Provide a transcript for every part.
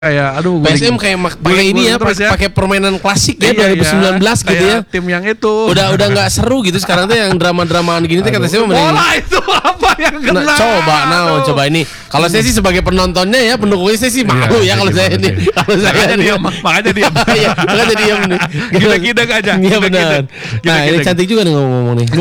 kayak PSM kayak pakai ini ya, pakai permainan klasik ya 2019 gitu ya. Tim yang itu udah nggak seru gitu sekarang tuh yang drama-dramaan gini tuh katanya bola itu apa yang kena. Coba ini. Kalau saya sih sebagai penontonnya ya, pendukungnya saya sih malu ya kalau saya ini. Kalau saya makanya diam. Iya, makanya diam nih. Gila-gila aja. Iya benar. Nah, ini cantik juga nih ngomong nih.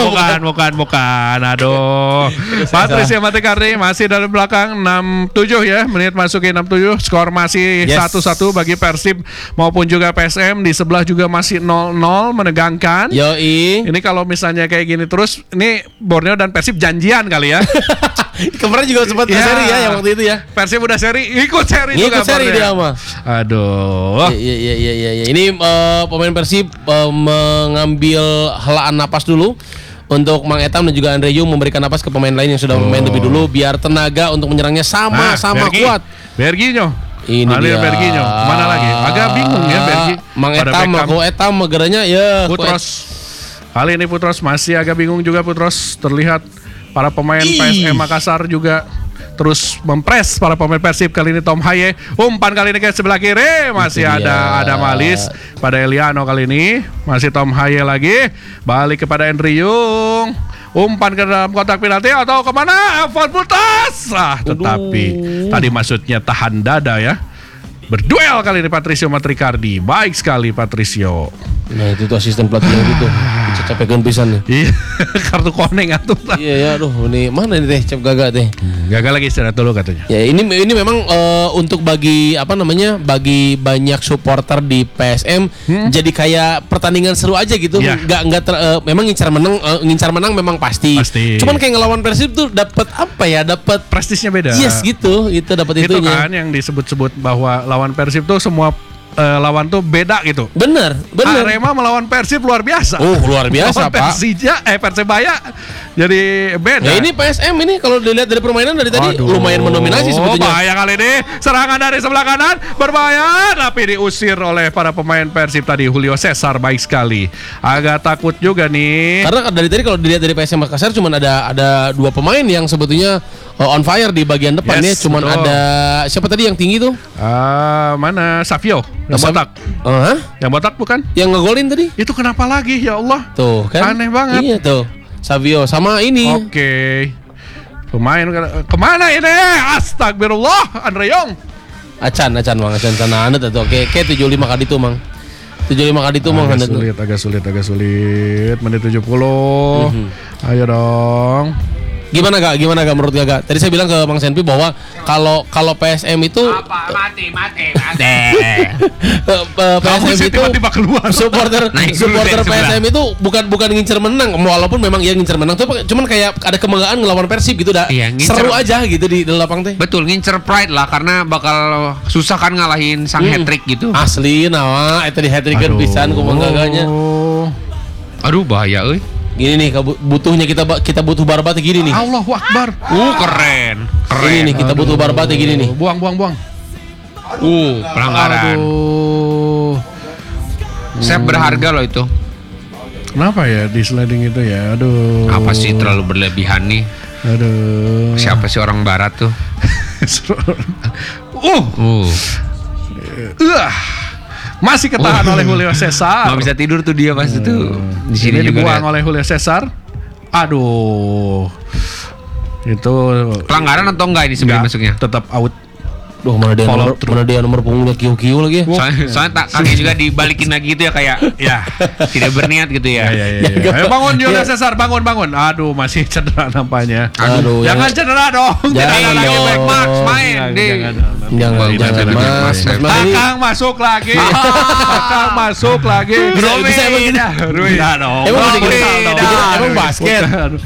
Bukan. Aduh. Patricia Matikardi masih dari belakang 6-7 ya. Menit masukin 6-7. Skor masih 1-1 bagi Persib maupun juga PSM. Di sebelah juga masih 0-0, menegangkan. Yoi. Ini kalau misalnya kayak gini terus, ini Borneo dan Persib janjian kali ya. Kemarin juga sempat seri ya yang waktu itu ya. Persib udah ikut seri juga. Ikut seri dia mah. Aduh. Iya. Ini pemain Persib mengambil helaan napas dulu untuk Mang Etam dan juga Andre Yung, memberikan napas ke pemain lain yang sudah bermain lebih dulu biar tenaga untuk menyerangnya sama kuat. Berginho. Ini dia Berginho. Mana lagi? Agak bingung ya Bergi. Mang Etam mageranya ya. Putros. Kali ini Putros masih agak bingung juga. Putros terlihat para pemain PSM Makassar juga terus mempres para pemain Persib. Kali ini Tom Haye umpan kali ini ke sebelah kiri masih ada Malis pada Eliano. Kali ini masih Tom Haye lagi balik kepada Henry Yung, umpan ke dalam kotak penalti atau kemana? Evan putus tetapi tadi maksudnya tahan dada ya. Berduel kali ini Patricio Matikardi. Baik sekali Patricio. Nah itu tuh asisten pelatihnya gitu. Capek pisan nih. Iya, kartu kuning atuh. Iya ya, aduh ini mana nih teh cap gagal teh. Gagal lagi istirahat dulu katanya. Ya ini memang untuk bagi bagi banyak supporter di PSM jadi kayak pertandingan seru aja gitu. Memang ngincar menang memang pasti. Cuman kayak ngelawan Persib tuh dapat dapat prestisnya beda. Yes gitu dapat itunya. Itu kan yang disebut-sebut bahwa lawan Persib tuh semua lawan tuh beda gitu. Bener. Arema melawan Persib luar biasa. Luar biasa Pak. Persebaya jadi beda. Ya ini PSM ini kalau dilihat dari permainan dari tadi lumayan mendominasi sebetulnya. Bahaya kali ini. Serangan dari sebelah kanan berbahaya tapi diusir oleh para pemain Persib tadi. Julio Cesar baik sekali. Agak takut juga nih. Karena dari tadi kalau dilihat dari PSM Makassar cuman ada dua pemain yang sebetulnya on fire di bagian depannya. Cuman ada siapa tadi yang tinggi tuh? Mana Savio? Yang botak. Yang botak bukan? Yang ngegolin tadi? Itu kenapa lagi ya Allah? Tuh kan? Aneh banget. Iya tuh. Savio sama ini. Oke. Pemain kemana ini? Astagfirullah, Andre Yung. Acan sana anet tuh. Oke, 75 kali itu Mang. 75 kali itu Mang. Agak sulit. Menit 70. Ayo dong. Gimana gak menurut Gaga? Tadi saya bilang ke Bang Senpi bahwa kalau PSM itu mati. PSM itu tiba-tiba keluar. supporter PSM itu bukan ngincer menang, walaupun memang ia ngincer menang tuh, cuman kayak ada kebanggaan ngelawan Persib gitu seru aja gitu di lapang teh. Betul, ngincer pride lah karena bakal susah kan ngalahin sang hat-trick gitu. Asli nawa eta di hat-trickeun pisan ku Bang Gaganya. Aduh bahaya euy. Gini nih butuhnya kita butuh barbat gini nih. Allahu Akbar. Keren. Ini nih kita butuh barbat gini nih. Buang. Pelanggaran. Saya berharga loh itu. Kenapa ya di sliding itu ya? Aduh. Apa sih terlalu berlebihan nih? Aduh. Siapa sih orang barat tuh? Masih ketahan oleh Julio Cesar. Nggak bisa tidur tuh dia pas itu. Di sini juga dibuang oleh Julio Cesar. Aduh. Itu pelanggaran atau enggak ini sebelum masuknya? Tetap out. Duh, mana dia nomor punggungnya kiu-kiu lagi ya. Soalnya kaki juga dibalikin lagi gitu ya kayak tidak berniat gitu ya. Ayo bangun Julio Cesar, bangun. Aduh, masih cedera nampaknya. Aduh, jangan cedera dong. Jangan lagi back Max main. Jangan Mas. Kakang masuk lagi. Bisa emang dong. Emang basket.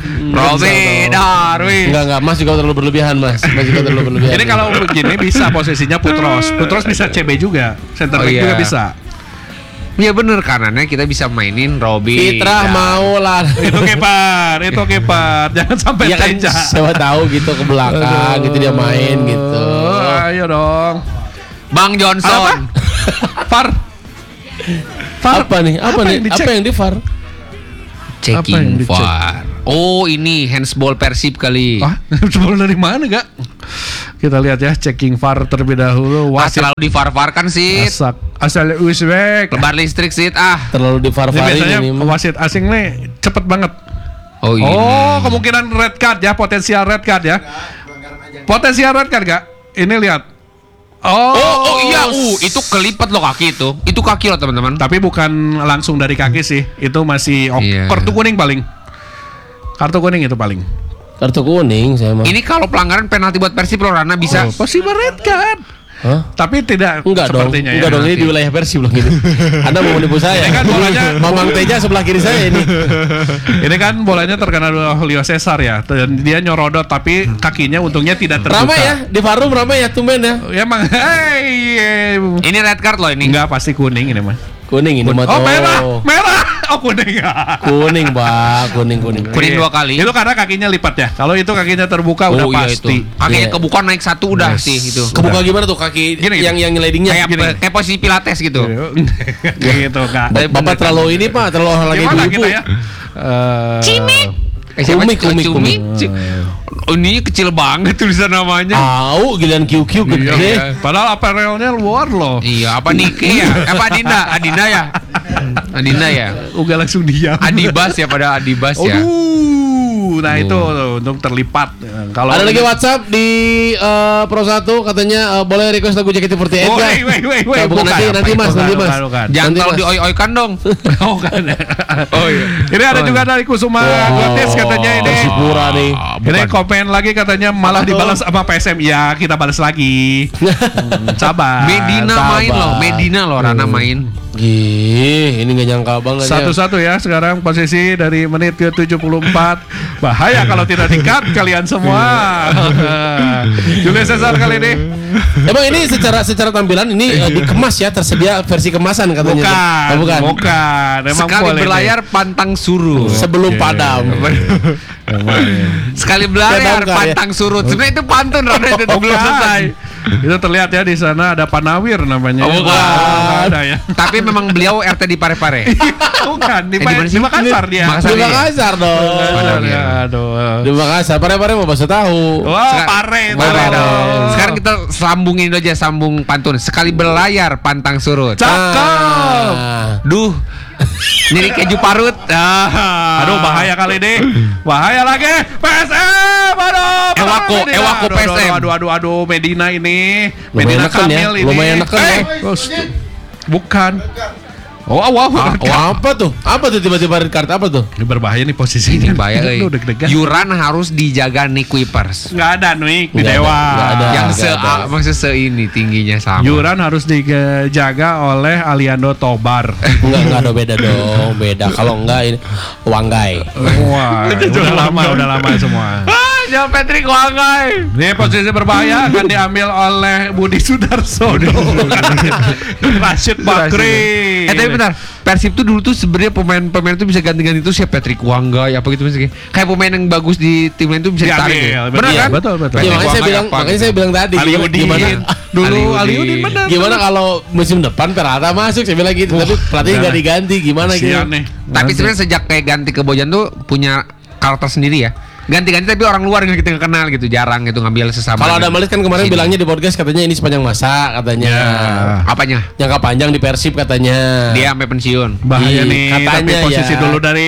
Enggak, Mas juga terlalu berlebihan, Mas. Jadi kalau begini bisa posisinya Putros bisa CB juga, center back juga bisa. Iya bener, kanannya kita bisa mainin Robi. Fitrah mau lah. Itu keeper. Jangan sampai teja. Kan siapa tahu gitu ke belakang gitu dia main gitu. Ayo dong. Bang Johnson. Far. Apa nih? Apa yang di VAR? Checking VAR. Oh ini handsball Persib kali. Handsball dari mana gak? Kita lihat ya, checking VAR terlebih dahulu. Wasit Selalu divar-varkan sih. asal Uzbek. Lebar listrik sih Terlalu Ini divar-varin biasanya ini. wasit asing nih cepet banget. Oh iya. Oh, kemungkinan red card ya, potensial red card ya. Potensial red card gak? Ini lihat. Oh iya, itu kelipat loh kaki itu. Itu kaki loh teman-teman. Tapi bukan langsung dari kaki sih. Itu masih Iya. kartu kuning paling. Kartu kuning itu paling. Kartu kuning saya mah. Ini kalau pelanggaran penalti buat Persib loh Rana bisa. Possible red card. Hah? Tapi tidak Enggak dong, sepertinya enggak ya. dong, ini di wilayah Persib loh gitu. Anda mau menipu saya. Ini kan bolanya- Mamang Teja sebelah kiri saya ini. Ini kan bolanya terkena Julio Cesar ya. Dan dia nyorodot tapi kakinya untungnya tidak terbuka. Ramai ya, di Farum ramai ya tumben ya. Ya emang Ini red card loh ini. enggak pasti kuning ini mah. Kuning ini mah Oh, tuh. merah. Oh, kuning. Kuning, Pak, kuning. Kuning 2 kali. Itu karena kakinya lipat ya. Kalau itu kakinya terbuka udah iya pasti. itu. Kakinya Iya. kebuka naik 1 udah sih itu. Kebuka gimana tuh kaki Gini, yang slidingnya? Kayak posisi pilates gitu. Kayak gitu, Kak. Bapak terlalu ini Pak, terlalu olahraga Gimana ibu-ibu. kita ya? Cimik. Kumik, kumik. Oh, ini kecil banget tulisan namanya. Au, giliran QQ gede. Iya. Padahal apparelnya luar loh. Iya, apa Nike ya? Apa Adinda? Adinda ya? Adinda ya? Udah langsung diam. Adibas ya, pada Adibas ya. Nah itu tuh, untuk terlipat. Kalau Ada lagi WhatsApp di Pro 1 katanya boleh request lagu JKT48 Oh, nggak? wait. Nah, bukan, nanti Mas, nanti Mas. Bukan. Jangan Nanti, kalau Mas. dioi-oikan dong. Oh kan. Oh iya. Ini ada juga dari Kusuma Gotis katanya ini. Persipura nih. Ini komen lagi katanya malah dibalas sama PSM. Ya kita balas lagi. Sabar. Medina sabar. main loh, Medina loh Rana main. Gih, ini nggak nyangka banget ya. Satu-satu ya sekarang posisi dari menit ke 74. Bahaya kalau tidak di-cut kalian semua. Julius Cesar kali ini. Emang ini secara tampilan ini dikemas ya, tersedia versi kemasan katanya. Bukan. Emang Sekali boleh berlayar pantang surut. Sebelum padam. Sekali berlayar Kadang-kadang ya. pantang surut. Sebenarnya itu pantun Rana itu Oh, belum selesai. Itu terlihat ya di sana ada Panawir namanya. Oh, bukan. Nggak ada ya. Tapi memang beliau RT di Parepare. Bukan di di mana sih? Makassar dia. Makassar. Di Makassar dong. Makassar, Iya. ya, aduh. Di Makassar, pare-pare mau bakso tahu. Wah, Sekarang- pare Pare dong. dong. Sekarang kita sambungin dulu aja, sambung pantun. Sekali berlayar pantang surut. Cakep. Duh. Ini keju parut. Aduh bahaya kali ini. Bahaya lagi. PSM. Aduh. Ewako, Medina. Ewako Aduh, PSM. Aduh, Medina ini. Lumayan Medina neken ya, Kamil ini. lumayan neken ya. Bukan. Oh, apa tuh? Apa tuh tiba-tiba red card? Apa tuh? Ini berbahaya nih posisinya. Ini bahaya euy. Lu deg-degan. Yuran harus dijaga nih Kuipers. Nggak ada nih di Nggak ada, Dewa. nggak ada. Yang ada. maksud ini tingginya sama. Yuran harus dijaga oleh Aliando Tobar. Enggak ada beda dong, beda. Kalau enggak ini Wanggai. Wah, udah lama semua. Jangan Patrick Wangai. Ini posisi berbahaya akan diambil oleh Budi Sudarsono. Rashid Bakri. Tapi bentar, Persib tuh dulu tuh sebenarnya pemain-pemain tuh bisa ganti-ganti tuh siapa Patrick Wangai apa gitu misalnya. Kayak pemain yang bagus di tim lain tuh bisa ditarik. Diambil, Ya. betul. Benar Iya, kan? betul. Ya, Patrick makanya saya Wangai bilang, apa makanya gitu. saya bilang tadi Aliudin. gimana Dulu Aliudin. Aliudin benar. gimana kalau musim depan Peralta masuk, saya bilang gitu, tapi pelatihnya nggak diganti, gimana gitu. Kasian nih. Tapi sebenarnya sejak kayak ganti ke Bojan tuh punya karakter sendiri ya. Ganti-ganti tapi orang luar yang kita nggak kenal gitu, jarang gitu ngambil sesama. Kalau ada Malik kan kemarin Sini. bilangnya di podcast katanya ini sepanjang masa katanya. Apanya? Jangka panjang di Persib katanya. Dia sampai pensiun. Bahaya Iya, nih. Tapi katanya posisi ya. dulu dari.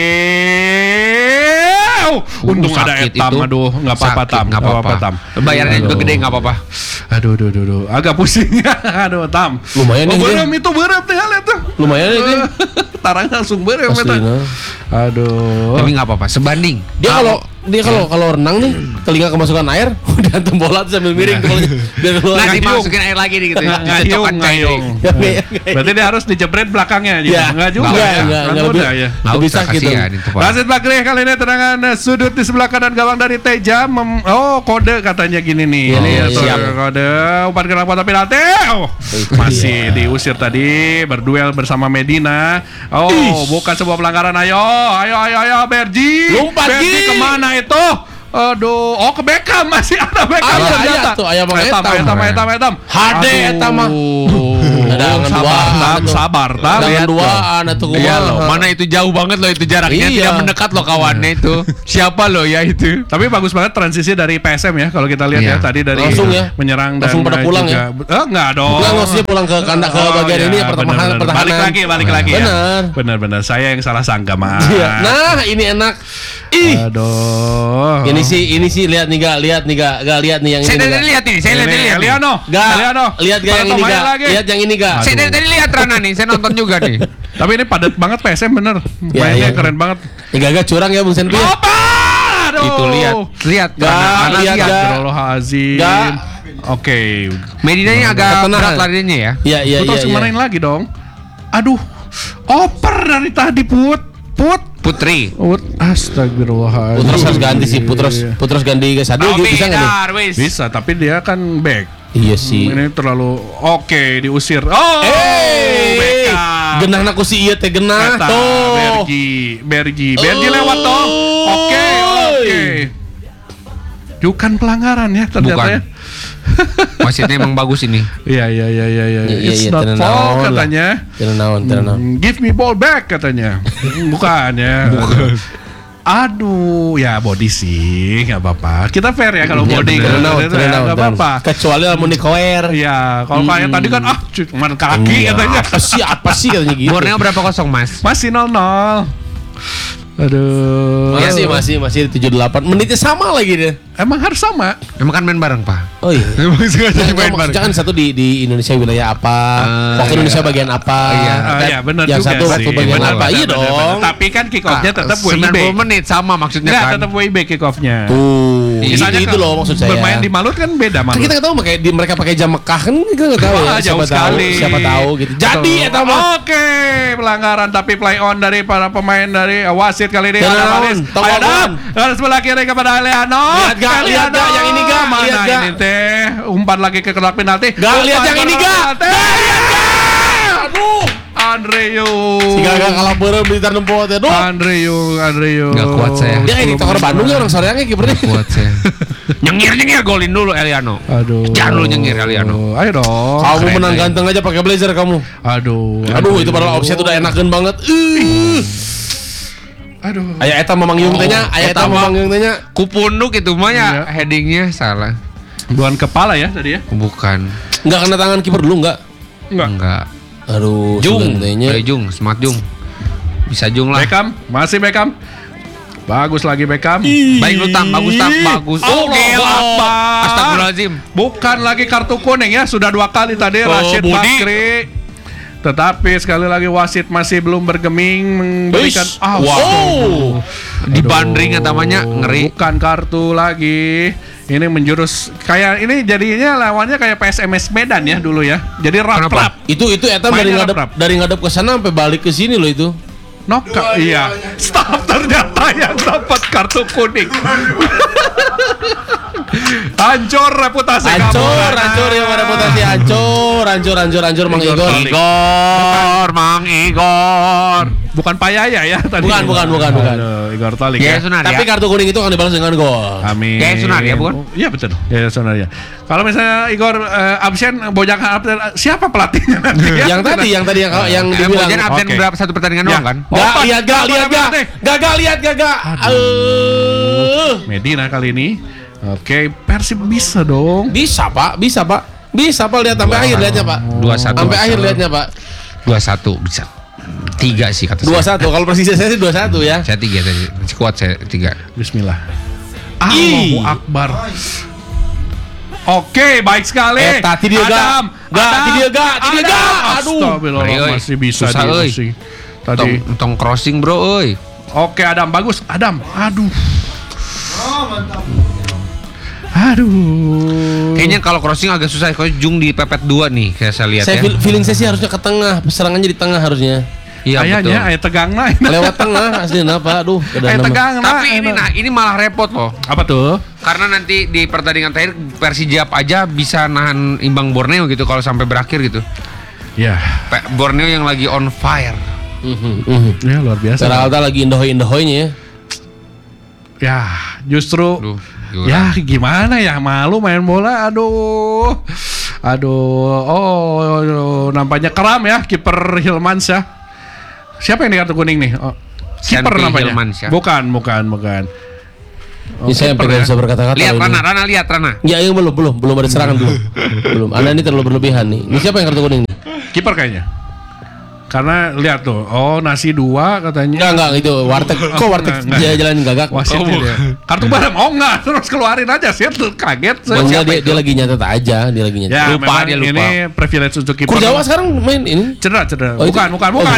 Untung ada Sakit Etam. itu. Aduh, nggak apa-apa Sakit, Tam. nggak apa-apa. Tam. Bayarnya juga Aduh. gede nggak apa-apa. Aduh. Agak pusing. Aduh, Tam. Lumayan nih, berem itu berem tuh lihat tuh. Lumayan itu. Tarang langsung berem Asli, eta. nah. Aduh. Tapi nggak apa-apa. Sebanding. Dia kalau renang nih telinga kemasukan air udah hantam bola tuh sambil miring kepalanya biar keluar. Nah, Ngayung. dimasukin air lagi nih gitu. Dicocokkan Ngayung. cair. Berarti dia harus dijebret belakangnya gitu. Ya, Enggak juga enggak, ya. enggak, Kan enggak udah lebih- ya. Nggak bisa usah, gitu. kasihan itu, Pak. Rashid Bakri kali ini tendangan sudut di sebelah kanan gawang dari Teja. Kode katanya gini nih. Oh, Ini ya, tuh, siap. kode umpan ke lapangan tapi penalti. Masih diusir tadi berduel bersama Medina. Bukan sebuah pelanggaran. Ayo Berji. Lompat, Berji Gi. kemana itu? Aduh, ke Beckham masih ada Beckham Aya ternyata. tuh, aya Bang Etam. Etam. HD Aduh. eta mah. Ada Jangan sabar tam. Jangan duaan atau Iya loh, mana itu jauh banget loh itu jaraknya, Iya. tidak mendekat loh kawannya itu. Siapa loh ya itu? Tapi bagus banget transisi dari PSM ya kalau kita lihat Iya. ya tadi dari Langsung ya. menyerang Langsung dan pada pulang juga, enggak dong. Enggak, maksudnya pulang ke kandang ke bagian ini ya, pertahanan. Balik lagi ya. Benar. Benar. Saya yang salah sangka, maaf. Iya. Nah, ini enak. Ih. Aduh. Ini sih lihat nih gak lihat nih yang Saya ini. dari tadi lihat nih, saya dari tadi lihat. Eliano. Lihat gak yang ini gak? Lihat yang ini gak? Saya dari tadi lihat Rana nih, saya nonton juga nih. Tapi ini padat banget PSM bener. Mainnya iya. keren banget. Ini gak curang ya Bung Senpi. Apa? Aduh. Itu lihat. Gak, lihat gak? Astagfirullahaladzim. Gak. Oke. Medinanya agak Ketenangan. berat larinya ya. Iya. Terus kemanain lagi dong? Aduh. Oper dari tadi Putri. Astagfirullahaladzim. Putros harus ganti sih, Putros ganti ke Sadil gitu bisa nggak nih? Bisa, tapi dia kan back. Iya sih. Ini terlalu oke diusir. Oh, Beckham. Genah naku si iya teh genah Eta, tuh. Bergi lewat dong. Oke. Bukan pelanggaran ya ternyata Bukan. ya. Wasitnya emang bagus ini. Iya. It's not tenang foul naon lah. katanya. Tenang. Give me ball back katanya. Bukan ya. Aduh, ya body sih, nggak apa-apa. Kita fair ya kalau body, nggak apa-apa. Kecuali lamun di kower. Iya, kalau kayak tadi kan cuma kaki katanya. Apa sih katanya gitu. Borneo berapa kosong Mas? Masih 0-0. Aduh. Masih 78. Menitnya sama lagi deh. Emang harus sama. Emang kan main bareng Pak. Oh iya. Emang sengaja main bareng. Jangan satu di Indonesia wilayah apa, waktu Indonesia bagian apa. Iya, benar Yang juga satu sih. waktu bagian Benar, apa. Iya benar. dong. Tapi kan kick off-nya tetap 90 WIB. menit sama maksudnya Enggak, kan. tetap WIB kick off-nya. Tuh. Misalnya Itu loh maksud saya. Bermain di Malut kan beda Kan Malut. kita nggak tahu mereka pakai jam Mekah kan kita nggak tahu ya. Jauh sekali. Siapa tahu gitu. Jadi eta mah. Oke, pelanggaran tapi play on dari para pemain dari wasit kali ini. Tenang, Ada Maris. tolong, Ayo tolong. Adam. Sebelah kiri kepada Eliano. Lihat gak yang ini gak? Mana Lihat gak? ini teh? Umpan lagi ke kotak penalti. Gak lihat yang ini gak? Lihat gak? Aduh. Andreu. Si Gaga kalah beureum di Tarnem Pot ya. Duh. Andreu. Nggak kuat saya. Dia kayak Tokor Bandung ya orang soreangnya kipernya. Kuat saya. Nyengir golin dulu Eliano. Aduh. Jangan lu nyengir Eliano. Ayo dong. Kamu Keren, menang ya. ganteng aja pakai blazer kamu. Aduh. Itu padahal offset udah enakeun banget. Aduh. Aya eta memangyung teh nya, Kupunduk itu mah ya Iya. headingnya salah. Bukan kepala ya tadi ya? Bukan. Enggak kena tangan kiper dulu enggak? Enggak. Aduh, Jung. tanya. Jung, smart Jung. Bisa Jung lah. Beckham, masih Beckham. Bagus lagi Beckham. Baik lu Tam, bagus. Oh, gila. Astagfirullahaladzim. Bukan lagi kartu kuning ya, sudah 2 kali tadi Rashid Budi. Bakri. Tetapi sekali lagi wasit masih belum bergeming memberikan Wow. Dibandring namanya ngeri. Bukan kartu lagi. Ini menjurus kayak ini jadinya lawannya kayak PSMS Medan ya dulu ya. Jadi rap-rap. Itu eta Mainnya dari rap-rap. ngadep ke sana sampai balik ke sini loh itu. Noka, iya. Stop ternyata yang dapat kartu kuning. Hancur reputasi kamu. Hancur ya reputasi hancur Mang Igor. Mang Igor. Bukan Payaya ya tadi. Bukan. Aduh, Igor Tolik Ya ya. Sunaria. Tapi kartu kuning itu akan dibalas dengan gol. Amin. Yaya Sunaria bukan? Iya betul. Yaya Sunaria. Kalau misalnya Igor absen, Bojang absen, siapa pelatihnya nanti? Ya? Yang tadi yang dibilang. Bojan absen Oke. berapa satu pertandingan Ya. doang kan? Lihat gak. Medina kali ini. Oke, Persib bisa dong. Bisa pak lihat sampai akhir lihatnya pak. 2-1. Sampai akhir lihatnya pak. 2-1 bisa. 3 sih kata saya. 2-1 kalau persisnya saya sih 2-1 ya. Saya 3 tadi. Masih kuat saya 3. Bismillah. Allahu Akbar. Oke, baik sekali. Tadi dia gak. Aduh. Astagfirullah, masih bisa Susah, dia euy. masih. Tadi. Tong crossing bro euy. Oke, Adam bagus. Adam. Aduh. Aduh. Kayaknya kalau crossing agak susah. Kalau Jung di pepet 2 nih kayak saya lihat Saya ya. feeling saya sih harusnya ke tengah, serangannya di tengah harusnya. Iya betul. Kayaknya aya tegang nah. Lewat tengah asli apa? Aduh, Aya tegang nah. Tapi ini malah repot loh. Apa tuh? Karena nanti di pertandingan terakhir Persijap aja bisa nahan imbang Borneo gitu kalau sampai berakhir gitu. Ya. Borneo yang lagi on fire. Ya luar biasa. Peralta lagi indohoy-indohoynya ya. Ya, justru Duh, ya gimana ya, malu main bola. Aduh. Oh, nampaknya keram ya kiper Hilmansyah. Siapa yang di kartu kuning nih? Oh, kiper Santi nampaknya. Hilmansyah. Bukan. Oh, Ini saya kiper tidak ya? bisa berkata-kata. Lihat ini. Rana lihat Rana. Ya, belum ada serangan belum. Anda ini terlalu berlebihan nih. Ini siapa yang kartu kuning nih? Kiper kayaknya. Karena lihat tuh, nasi 2 katanya. Enggak itu warteg. Kok warteg Enggak. jalan gagak? Wasitnya dia. Kartu bareng. Enggak, terus keluarin aja sih tuh kaget saya. Enggak, dia lagi nyatet aja, dia lagi nyatet. Ya, Lupa, memang dia lupa. ini privilege untuk kiper. Kurjawa sekarang main ini. Cedera. Oh, itu- bukan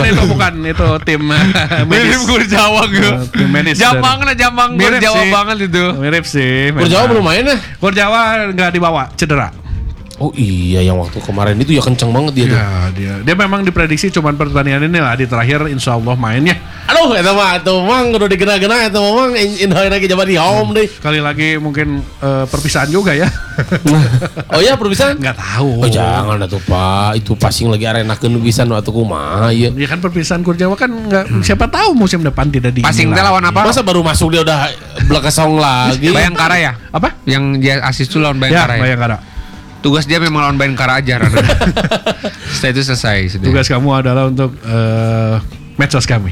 itu tim medis. Kurjawa Tim medis. Jambang Mirip Kurjawa sih. banget itu. Mirip sih. Kurjawa memang. belum main ya? Kurjawa nggak dibawa, cedera. Oh iya, yang waktu kemarin itu ya kenceng banget dia tuh. Ya, dia memang diprediksi cuman pertandingan ini lah, di terakhir insya Allah mainnya. Aduh, itu mah udah digena-gena itu mah indah lagi jaman di home deh. Kali lagi mungkin perpisahan juga ya. Oh iya, perpisahan? Nggak tahu. Oh jangan atuh Pak, itu passing lagi arenakeun pisan atuh kumaha ieu. Ya kan perpisahan Kurjawa kan nggak, siapa tahu musim depan tidak di. Passing teh lawan apa? Masa baru masuk dia udah belakang lagi. Bayangkara ya? Apa? Yang dia asis itu lawan Ya, Bayangkara ya? Bayangkara. Tugas dia memang lawan Bayangkara aja Rana. Setelah itu selesai sudah. Tugas kamu adalah untuk medsos kami.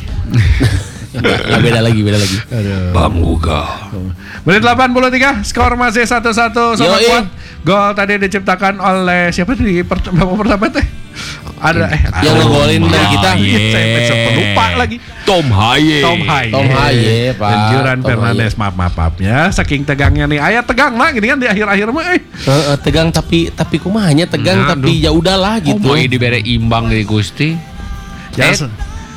Nggak beda lagi. Aduh. Bamuga. Menit 83, skor masih 1-1 sama Yoi. kuat. Gol tadi diciptakan oleh siapa di babak pertama teh? Ada Yang ngegolin dari kita. Saya lupa lagi. Tom Haye. Tom Haye, Pak. dan Juran Tom Fernandes. Maaf ya, saking tegangnya nih. Ayah tegang lah gini kan di akhir-akhir mah. Tegang tapi kumahanya tegang Nah, tapi ya udahlah gitu. Boy dibere imbang dari Gusti. Ya,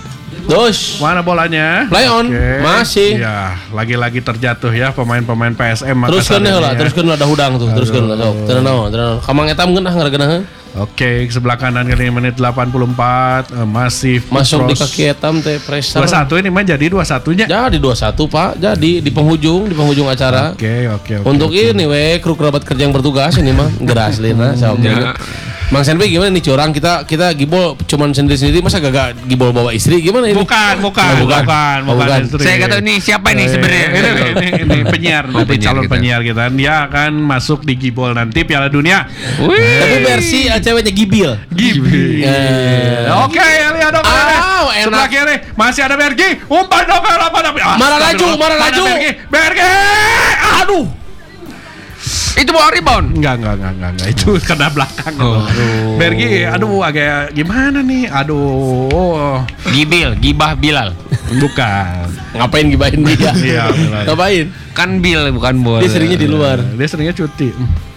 Dos. mana bolanya? Play on. Masih. Ya, lagi-lagi terjatuh ya pemain-pemain PSM Teruskeun ini heula, ya. teruskeun ada hudang tuh, teruskeun lah sok. Tenang naon. Kamang eta mungkin ngarageuna Oke, sebelah kanan kali menit 84 masih masuk di Putros. kaki etam teh pressure. 21 ini mah jadi 21-nya. Jadi 21 Pak, jadi di penghujung acara. Oke. Untuk ini kru kerabat kerja yang bertugas ini mah geras lina sok. Ya. Mang Senpi gimana nih curang kita gibol cuman sendiri-sendiri masa gak gibol bawa istri gimana ini? Bukan. Istri. Saya kata ini siapa ini sebenarnya? Ini penyiar, Oh, nanti penyiar calon kita. penyiar kita. Dia akan masuk di Gibol nanti Piala Dunia. Tapi versi ceweknya gibil. Gibi. Oke, lihat dong. Enak. Sebelah kiri masih ada Bergi. Umpan dong ke lapangan. Marah laju. Bergi. Aduh. Itu bawa rebound. Enggak. Itu kena belakang. Bergi, aduh agak gimana nih? Aduh. Gibah Bilal. Bukan. Ngapain gibahin dia? Iya, benar. Ngapain? Kan Bil bukan bola. Dia seringnya di luar. Dia seringnya cuti.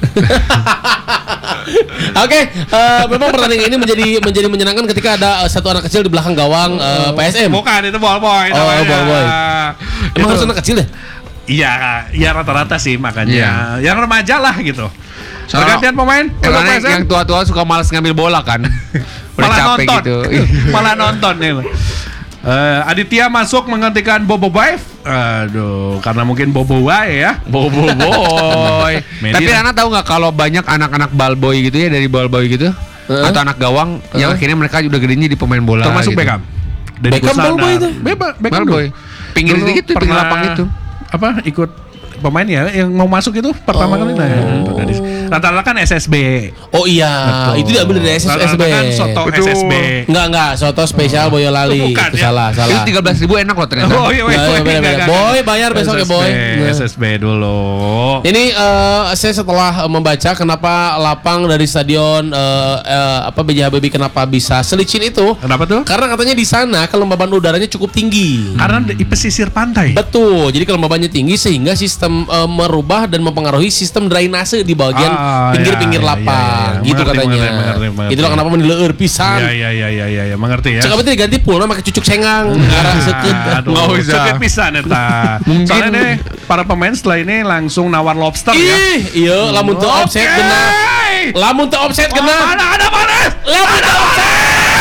Oke, memang pertandingan ini menjadi menyenangkan ketika ada satu anak kecil di belakang gawang PSM. Bukan, itu ball boy. Oh, namanya. ball boy. Emang harus anak kecil deh? Iya rata-rata sih makanya. Yang remaja lah gitu. Soalnya Pergantian pemain untuk PSM. yang tua-tua suka malas ngambil bola kan. Udah Malah capek nonton. gitu. Malah nonton nih. Aditya masuk menggantikan Bobo Baif. Aduh, karena mungkin Bobo Baif ya. Bobo boy. Medi Tapi lah. Ana tahu nggak kalau banyak anak-anak balboy gitu ya dari balboy gitu atau anak gawang yang akhirnya mereka udah gedenya di pemain bola. Termasuk gitu. Beckham. Beckham ball-boy itu? Beckham Balboy. dulu. Pinggir Dulu itu pinggir pernah, lapang itu. Apa ikut pemain ya yang mau masuk itu pertama kali rata-rata kan SSB. Oh iya, Betul. itu diambil dari SSB. Rata-rata kan soto Betul. SSB. Enggak, soto spesial Boyolali. Bukan, Itu ya. salah. Itu 13.000 enak loh ternyata. Oh iya, Beda-beda. Boy bayar besok ya Boy. SSB dulu. Ini saya setelah membaca kenapa lapang dari stadion BJ Habibie kenapa bisa selicin itu? Kenapa tuh? Karena katanya di sana kelembaban udaranya cukup tinggi. Karena di pesisir pantai. Betul. Jadi kelembabannya tinggi sehingga sistem merubah dan mempengaruhi sistem drainase di bagian pinggir-pinggir lapang. iya. Gitu Mengerti, katanya. mengerti. Itulah kenapa menileur pisan. Iya, mengerti ya. Cek berarti diganti pulna pakai cucuk sengang. Arah sekeut. Aduh, Nggak usah. sakit pisan eta. Soalnya nih para pemain setelah ini langsung nawar lobster ya. Ih, iya lamun teu offset genah. Lamun teu offset genah. Ada panas. Lamun teu offset.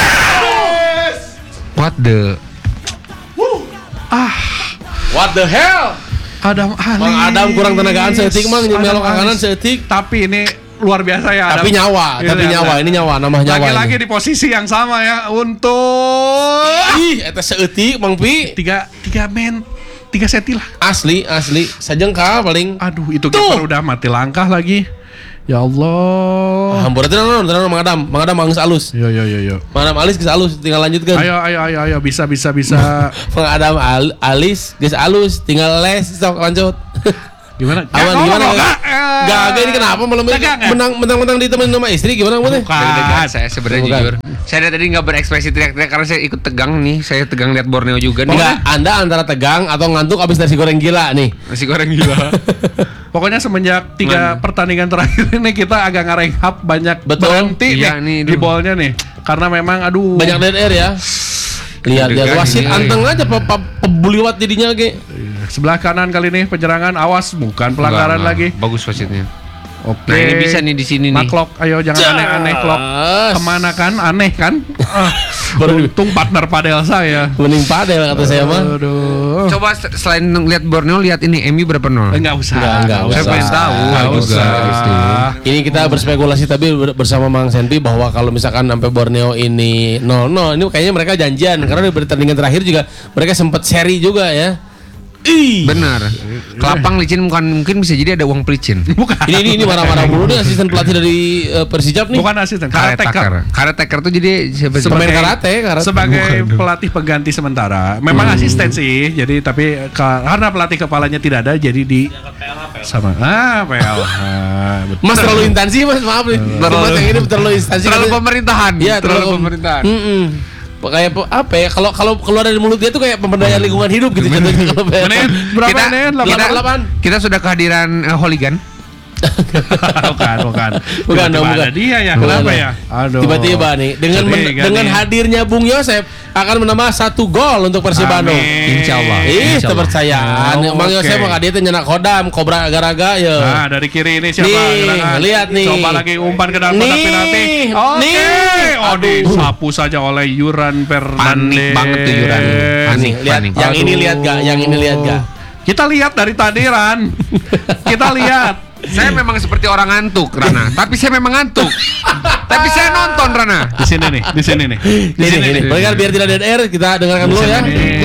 What the? What the hell? Adam Ali. Mang Adam kurang tenagaan seetik mang nyemelok ke kanan seetik. Tapi ini luar biasa ya. Tapi Adam. nyawa, Iya, tapi nyawa. Ini nyawa, nama nyawa. Lagi-lagi di posisi yang sama ya untuk Ih, eta seeutik Mang Pi. 3 seti lah. Asli, sajengkal paling. Aduh, itu Tuh. kiper udah mati langkah lagi. Ya Allah. Hampura tenang Mang Adam geus alus. Yo. Mang Adam alis geus alus tinggal lanjutkeun. Ayo bisa. Mang Adam alis geus alus tinggal les sok lanjut. Gimana? Awan gimana? Gak ini kenapa malam ini mentang-mentang ditemenin sama istri gimana kamu teh? Saya sebenarnya jujur. Saya dari tadi nggak berekspresi teriak-teriak karena saya ikut tegang nih. Saya tegang lihat Borneo juga nih. Enggak, Anda antara tegang atau ngantuk abis nasi goreng gila nih. Nasi goreng gila. Pokoknya semenjak 3 pertandingan terakhir ini kita agak ngarehap banyak Betul. berhenti Iya, nih nih, di bolnya nih. Karena memang aduh Banyak dead air ya. Lihat wasit anteng aja pebuliwat jadinya ge. Sebelah kanan kali ini penyerangan, awas bukan pelanggaran Enggak. lagi. Bagus wasitnya. Oke. Nah ini bisa nih di sini nih. Maklok, ayo jangan aneh-aneh klok. Kemana kan? Aneh kan? Beruntung partner padel saya. Mending padel kata saya mah. Aduh. Coba selain lihat Borneo lihat ini MU berapa nol? Enggak usah. Enggak Saya usah. pengen tahu Enggak juga usah. gitu. Ini kita berspekulasi tapi bersama Mang Senpi bahwa kalau misalkan sampai Borneo ini 0-0 ini kayaknya mereka janjian karena di pertandingan terakhir juga mereka sempat seri juga ya. Benar. Kelapang licin mungkin bisa jadi ada uang pelicin. Bukan. Ini marah-marah mulu nih asisten pelatih dari Persijap nih. Bukan asisten, karateka. Karateka tuh jadi siapa sih? Pemain karate. Sebagai pelatih pengganti sementara. Memang asisten sih. Jadi tapi karena pelatih kepalanya tidak ada jadi di sama PLH. Betul. Mas terlalu instansi Mas, maaf nih. Mas yang ini terlalu instansi. Terlalu pemerintahan. Iya, terlalu pemerintahan. Kayak apa ya? Kalau keluar dari mulut dia tuh kayak pemberdayaan lingkungan hidup gitu jatuhnya kalau Menit berapa menit? 88. Kita sudah kehadiran Hooligan. Bukan. Bukan. Ada dia ya. Bukan. Kenapa ya? Aduh. Tiba-tiba nih dengan hadirnya Bung Yosep akan menambah 1 gol untuk Persib Bandung. Insyaallah. Kepercayaan. Bang Yosep mah dia teh nyenak kodam Kobra Garaga ya. Nah, dari kiri ini siapa? Nih, lihat nih. Coba lagi umpan ke dalam kotak penalti. Nih. Aduh, sapu saja oleh Yuran Fernandez. Panik banget tuh Yuran. Panik. Lihat yang ini lihat gak? Yang ini lihat gak? Kita lihat dari tadi Ran. Kita lihat. Saya memang seperti orang ngantuk Rana, tapi saya memang ngantuk. Tapi saya nonton Rana. Di sini nih. Ini. Biar tidak dead air kita dengarkan dulu ya.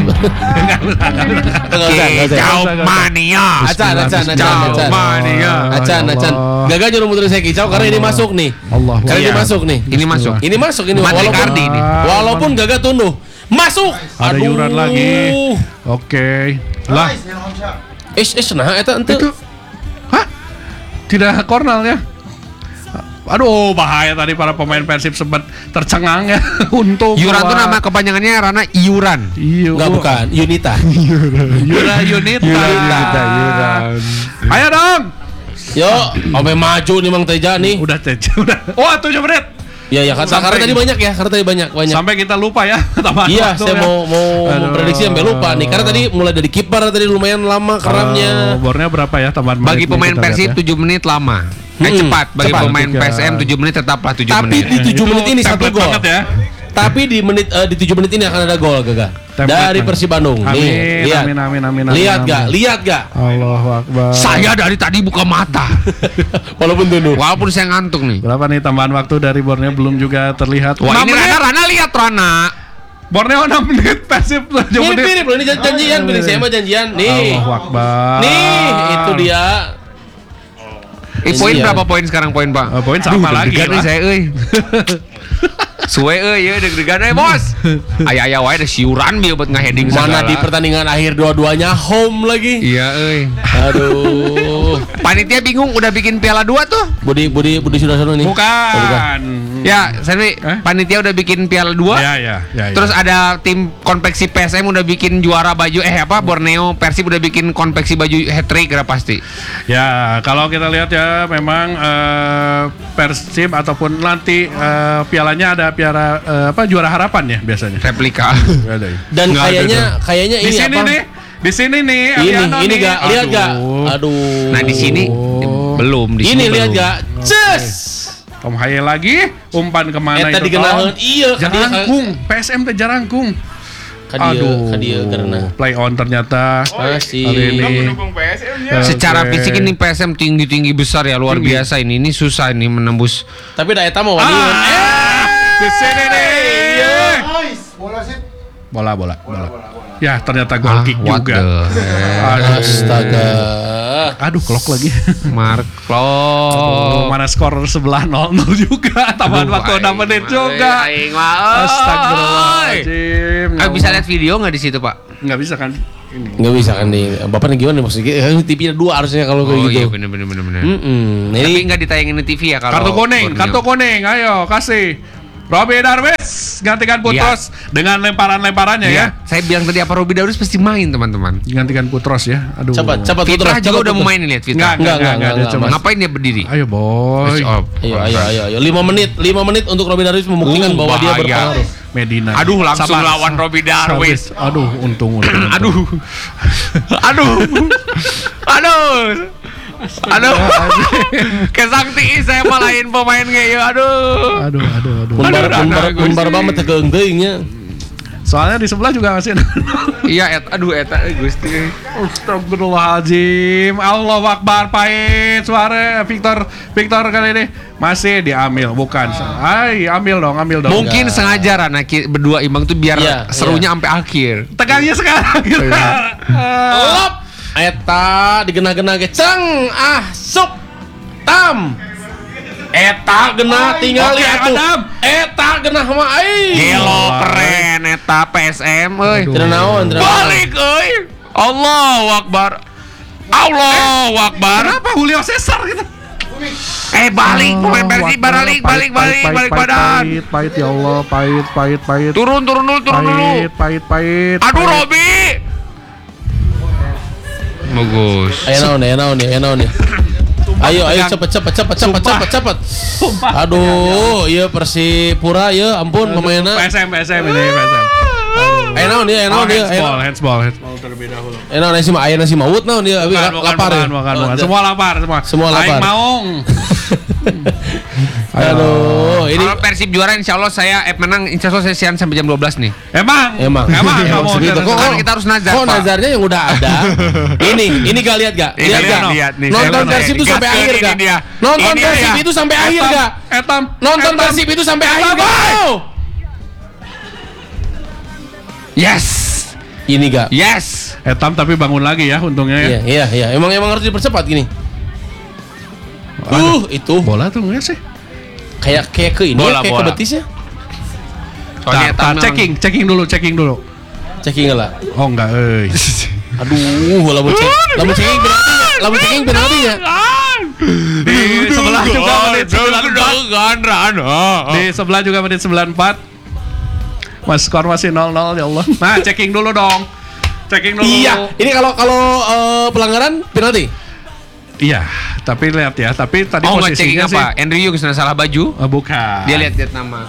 Kicau mania. Acan. Mania. Acan. Gagal nyuruh muterin saya kicau karena ini masuk nih. Allah. Karena ini masuk nih. Ini masuk. Walaupun ini. Walaupun gagal tunduh. Masuk. Ada Yuran lagi. Oke. Lah. Nah eta ente. Hah? Tidak kornalnya. Aduh, bahaya tadi para pemain Persib sempat tercengang ya. Untung Yuran tuh nama kepanjangannya Rana Iuran. Enggak bukan, Yunita. Yunita. Ayo dong. Yo, sampai maju nih Mang Teja nih. Udah. Oh, 7 menit. Ya karena tadi banyak. Sampai kita lupa ya. Iya, saya mau memprediksi sampai lupa nih. Karena tadi mulai dari kiper tadi lumayan lama keramnya. Bornya berapa ya tambahan menit? Bagi pemain Persib 7 menit lama. Cepat. Bagi pemain PSM 7 menit tetaplah 7 menit. Tapi di 7 menit ini 1 gol. Ya. Tapi di 7 menit ini akan ada gol Gaga. Dari Persib Bandung. Nih, lihat. Amin. Lihat gak? Allahu Akbar. Saya dari tadi buka mata. Walaupun saya ngantuk nih. Berapa nih tambahan waktu dari Borneo belum juga terlihat. Wah, ini Rana lihat Rana. Borneo 6 menit, Persib 7 menit. Mirip loh, ini janjian, pilih saya mah janjian. Nih. Allahu Akbar. Nih, itu dia. Poin berapa poin sekarang poin, Pak? Poin sama lagi lah. Saya Suwe ya deg-degan bos. Aya wae ada siuran bieu buat ngaheading mana di pertandingan akhir dua-duanya home lagi. Iya Aduh. Panitia bingung udah bikin piala 2 tuh. Budi sudah sono nih. Bukan. Ya, Senwi, panitia udah bikin piala 2. Ya. Terus ada tim konveksi PSM udah bikin juara baju Borneo Persib udah bikin konveksi baju hat trick pasti. Ya, kalau kita lihat ya memang Persib ataupun nanti pialanya ada piala juara harapan ya biasanya. Replika. Dan kayaknya ini Di sini nih. Ini gak lihat gak? Aduh. Nah di sini belum. Ini lihat gak? Cus. Tom Haye lagi umpan kemana itu? Iya. Jarangkung. PSM teh jarangkung. Kadia karena play on ternyata masih ini. Secara fisik ini PSM tinggi besar ya luar biasa ini susah ini menembus. Tapi da eta mah wani. Di sini nih. Bola. Ya ternyata goal kick juga. Astaga. Aduh, clock lagi. Mark Oh, mana skor sebelah 0-0 juga. Tambahan waktu 6 menit juga. Aing mah. Astagfirullahaladzim. Bisa lihat video nggak di situ, Pak? Nggak bisa kan? Ini. Nggak bisa kan nih. Bapaknya gimana maksudnya? TV-nya 2 harusnya kalau kayak gitu. Iya bener. Tapi Tapi nggak ditayangin di TV ya kalau Kartu kuning, ayo kasih. Robi Darwis gantikan Putros dengan lemparan-lemparannya ya. Saya bilang tadi apa Robi Darwis pasti main, teman-teman. Gantikan Putros ya. Aduh. Cepat Fitra juga udah mau main lihat Fitra. Enggak. Ngapain dia berdiri? Ayo boy. Ayo. 5 menit untuk Robin Darwis membuktikan bahwa dia berpengaruh. Medina. Aduh, langsung lawan Robi Darwis. Aduh, untung. Aduh. Kesangti saya malahin pemain kayak aduh. Mun banget keung teuingnya. Soalnya di sebelah juga masih. Iya, eta Gusti. Astagfirullahaladzim. Allahu Akbar. Pahit suara Victor kali ini masih diambil, bukan. Ambil dong. Mungkin sengaja Rana berdua imbang tuh biar serunya sampai akhir. Tegangnya sekarang. Eta digenah-genah ge ceng sup tam. Eta genah tinggali atuh. Eta genah mah Gelo keren eta PSM euy. Cenah naon? Balik euy. Allahu Akbar. Kenapa Julio Cesar gitu? Balik pemain Persib balik badan. Pahit ya Allah, pahit. Turun dulu. Pahit. Aduh Robi. Bagus. Ayo naon ya. Ayo cepet. Aduh, iya Persipura ya ampun pemainnya. PSM ini PSM. Ayo naon dia. Handsball terlebih dahulu. Naon si aya nasi maut naon dia lapar ya. Bukan. Semua lapar. Aing maung. Aduh, ini kalau Persib juara insyaallah saya menang insyaallah saya siaran sampai jam 12 nih. Emang kamu segitu. Kok kita harus nazar, Kok Pak? nazarnya yang udah ada. Ini gak lihat gak? Lihat nih. Nonton Persib itu sampai akhir gak? Nonton Persib itu sampai akhir gak? Nonton Persib itu sampai akhir gak? Yes. Ini gak? Yes. Etam tapi bangun lagi ya untungnya ya. Iya. Emang harus dipercepat gini. Itu bola tuh enggak sih? Kayak ke ini bola, kayak bola. ke betis ya. Soalnya checking dulu. Checking lah. Oh enggak, Aduh, lamun checking penalti ya. Di sebelah juga menit 94. Di sebelah juga menit 94. Mas skor masih 0-0 ya Allah. Nah, checking dulu dong. Iya, ini kalau pelanggaran penalti. Iya, tapi lihat ya. Tapi tadi posisinya posisinya sih. apa? Andrew kesana salah baju? Bukan. Dia lihat nama.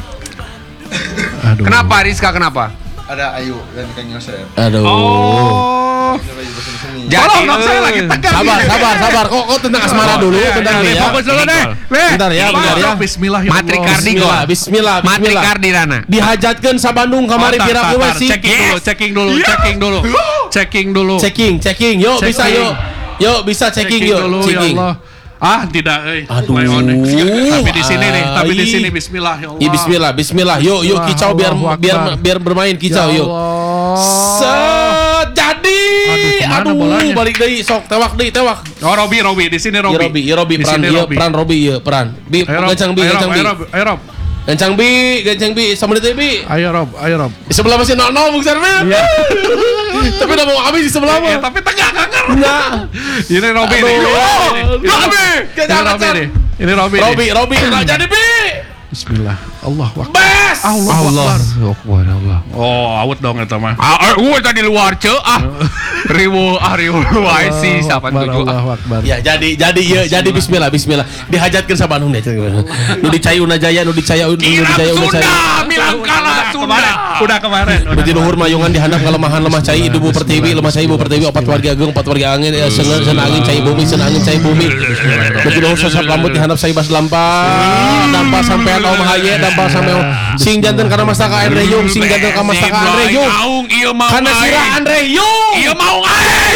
Aduh. Kenapa Rizka? Kenapa? Ada Ayu dan Kang Yosef. Aduh. Oh. Jadi saya lagi tegang. Sabar. Kok tentang asmara dulu, tentang ya. Fokus dulu deh. Bentar ya. Bismillah ya Allah. Matrikardi gol. Bismillah. Matrikardi Rana. Dihajatkeun sa Bandung kamari pira wesi. Checking dulu. Checking. Yuk bisa yuk. Yuk bisa checking yuk. Ya Allah. Tidak. Aduh. Tapi di sini bismillah ya Allah. Iya bismillah. Yuk kicau biar bermain kicau yuk. Jadi. Aduh, balik deui sok tewak. Oh, Robi di sini Robi. Robi peran Robi. Bi gancang bi. Ayo Rob. Gancang bi sama deui bi. Ayo Rob. Di sebelah masih 0-0 Bung Sarmin. Iya. Tapi udah mau habis di sebelah mah. Tapi tengah. Nah. Ini Robi nih. Ini Robi. Robi enggak jadi bi. Bismillah. Allah Akbar. Bes. Allah. Oh, out dong eta mah. Tadi luar ribu wae sih 87. Allahu Akbar. Ya jadi bismillah. Dihajatkeun sa Bandung deh. Nu dicai Una Jaya, nu dicai Una Jaya. Bilang kalah Sunda. Udah kemarin. Beti luhur mayungan dihandap kalemahan lemah cai Ibu Pertiwi, lemah cai Ibu Pertiwi, opat warga agung, opat warga angin, seun angin cai bumi, seun angin cai bumi. Beti luhur sosok lambut dihandap sai bas dampa sampean Om Haye, dampa sampai sing janten kana mastaka Andre Yung, sing janten kana mastaka Andre Yung. Kana sira Andre Yung. Ieu mau ae.